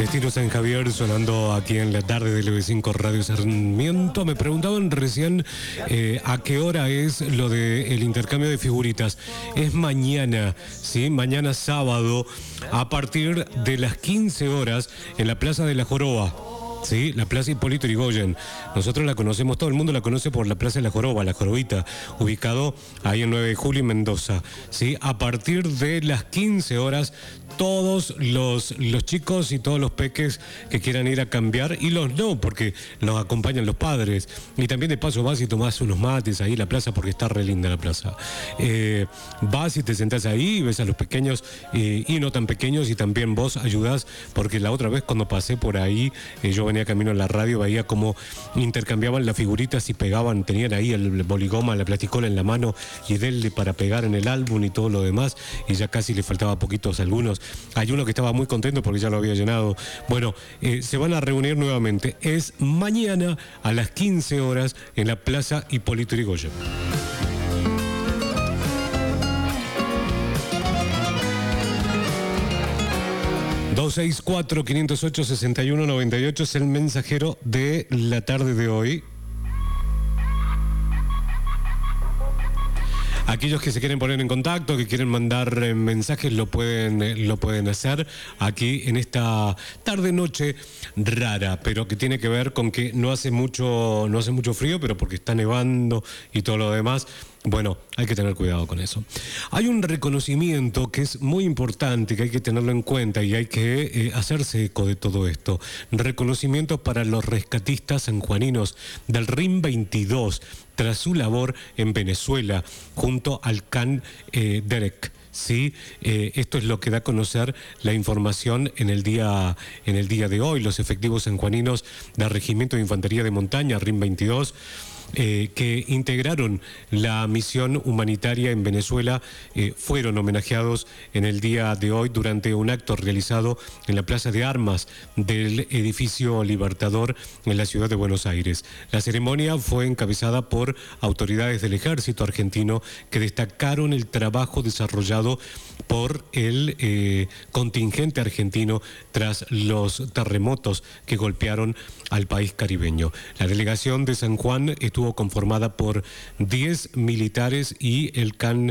Destino San Javier sonando aquí en la tarde de LB5 Radio Sarmiento. Me preguntaban recién a qué hora es lo del intercambio de figuritas. Es mañana, ¿sí? Mañana sábado, a partir de las 15 horas en la Plaza de la Joroba. Sí, la Plaza Hipólito Yrigoyen. Nosotros la conocemos, todo el mundo la conoce por la Plaza de la Joroba, la Jorobita, ubicado ahí en 9 de julio en Mendoza. Sí, a partir de las 15 horas, todos los chicos y todos los peques que quieran ir a cambiar, y los no, porque los acompañan los padres. Y también de paso vas y tomás unos mates ahí en la plaza, porque está re linda la plaza. Vas y te sentás ahí y ves a los pequeños y no tan pequeños, y también vos ayudás, porque la otra vez cuando pasé por ahí, yo venía camino a la radio, veía cómo intercambiaban las figuritas y pegaban, tenían ahí el boligoma, la plasticola en la mano y denle para pegar en el álbum y todo lo demás, y ya casi le faltaba poquitos a algunos. Hay uno que estaba muy contento porque ya lo había llenado. Bueno, se van a reunir nuevamente. Es mañana a las 15 horas en la Plaza Hipólito Yrigoyen. ...264-508-6198... es el mensajero de la tarde de hoy. Aquellos que se quieren poner en contacto, que quieren mandar mensajes, lo pueden hacer aquí en esta tarde-noche rara, pero que tiene que ver con que no hace mucho frío, pero porque está nevando y todo lo demás. Bueno, hay que tener cuidado con eso. Hay un reconocimiento que es muy importante, que hay que tenerlo en cuenta y hay que hacerse eco de todo esto. Reconocimiento para los rescatistas sanjuaninos del RIM 22, tras su labor en Venezuela, junto al CAN Derek. Sí, esto es lo que da a conocer la información en el día de hoy. Los efectivos sanjuaninos del Regimiento de Infantería de Montaña, RIM 22, que integraron la misión humanitaria en Venezuela, fueron homenajeados en el día de hoy durante un acto realizado en la Plaza de Armas del edificio Libertador en la ciudad de Buenos Aires. La ceremonia fue encabezada por autoridades del ejército argentino, que destacaron el trabajo desarrollado por el contingente argentino tras los terremotos que golpearon al país caribeño. La delegación de San Juan estuvo conformada por 10 militares y el CAN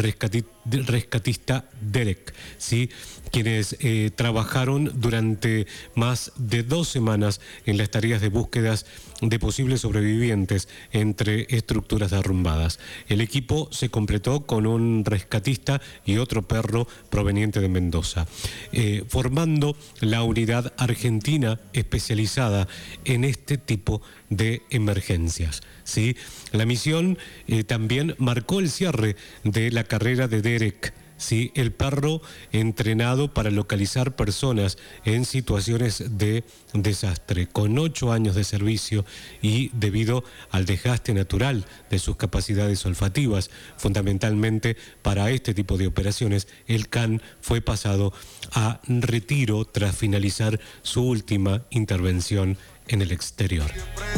rescatista Derek, ¿sí?, quienes trabajaron durante más de 2 semanas en las tareas de búsquedas de posibles sobrevivientes entre estructuras derrumbadas. El equipo se completó con un rescatista y otro perro proveniente de Mendoza, formando la unidad argentina especializada en este tipo de emergencias. ¿Sí? La misión también marcó el cierre de la carrera de Derek. Sí, el perro entrenado para localizar personas en situaciones de desastre, con 8 años de servicio y debido al desgaste natural de sus capacidades olfativas, fundamentalmente para este tipo de operaciones, el CAN fue pasado a retiro tras finalizar su última intervención en el exterior.